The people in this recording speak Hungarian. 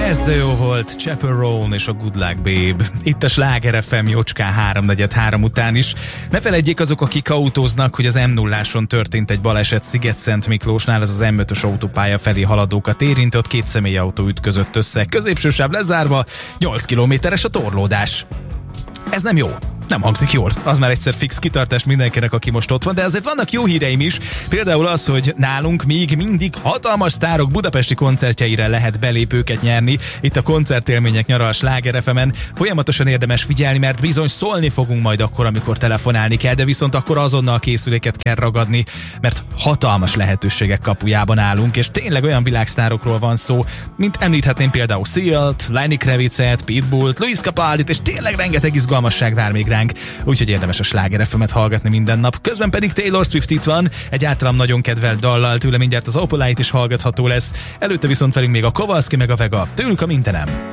Ez de jó volt, Chaperone és a Good Luck Babe. Itt a Sláger FM jócskán 3:43 után is. Ne feledjék azok, akik autóznak, hogy az M0-áson történt egy baleset Sziget-Szent Miklósnál, az M5-ös autópálya felé haladókat érint, ott két személyautó ütközött össze. Középső sáv lezárva, 8 kilométeres a torlódás. Ez nem jó. Nem hangzik jól. Az már egyszer fix kitartás mindenkinek, aki most ott van, de azért vannak jó híreim is. Például az, hogy nálunk még mindig hatalmas sztárok budapesti koncertjeire lehet belépőket nyerni. Itt a koncertélmények nyara a Sláger FM-en. Folyamatosan érdemes figyelni, mert bizony szólni fogunk majd akkor, amikor telefonálni kell, de viszont akkor azonnal a készüléket kell ragadni, mert hatalmas lehetőségek kapujában állunk, és tényleg olyan világsztárokról van szó, mint említhetném például Sealt, Lenny Kravitzet, Pitbullt, Luis Capaldit, és tényleg rengeteg izgalmasság vár még ránk. Úgyhogy érdemes a Sláger FM-et hallgatni minden nap. Közben pedig Taylor Swift itt van, egy általam nagyon kedvelt dallal, tőle mindjárt az Opalite is hallgatható lesz. Előtte viszont velünk még a Kowalski meg a Vega, tőlük a Mindenem.